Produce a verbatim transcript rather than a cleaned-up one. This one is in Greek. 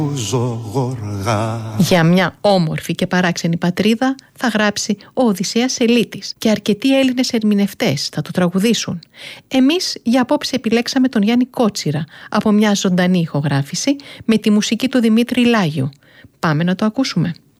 Για μια όμορφη και παράξενη πατρίδα θα γράψει ο Οδυσσέας Ελίτης και αρκετοί Έλληνες ερμηνευτές θα το τραγουδήσουν. Εμείς για απόψε επιλέξαμε τον Γιάννη Κότσιρα από μια ζωντανή ηχογράφηση με τη μουσική του Δημήτρη Λάγιου. Πάμε να το ακούσουμε.